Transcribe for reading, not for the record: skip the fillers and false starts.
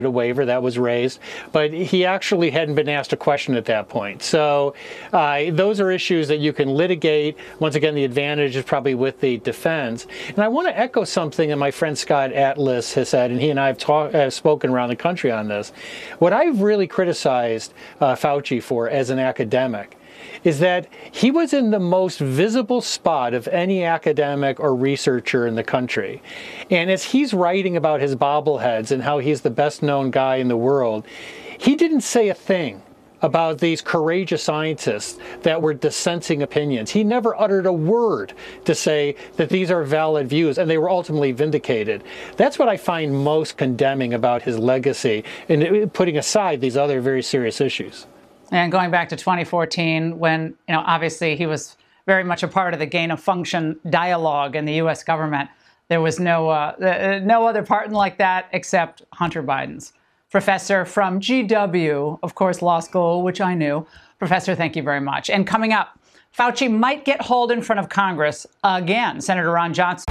a waiver that was raised, but he actually hadn't been asked a question at that point. So those are issues that you can litigate. Once again, the advantage is probably with the defense. And I want to echo something that my friend Scott Atlas has said, and he and I have spoken around the country on this. What I've really criticized Fauci for as an academic is that he was in the most visible spot of any academic or researcher in the country. And as he's writing about his bobbleheads and how he's the best known guy in the world, he didn't say a thing about these courageous scientists that were dissenting opinions. He never uttered a word to say that these are valid views, and they were ultimately vindicated. That's what I find most condemning about his legacy, and putting aside these other very serious issues. And going back to 2014, when, obviously he was very much a part of the gain of function dialogue in the U.S. government, there was no other partner like that except Hunter Biden's. Professor from GW, of course, law school, which I knew. Professor, thank you very much. And coming up, Fauci might get hauled in front of Congress again. Senator Ron Johnson.